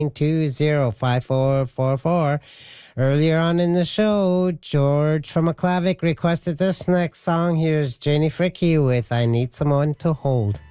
920-5444. Earlier on in the show, George from McClavic requested this next song. Here's Janie Fricke with I Need Someone to Hold.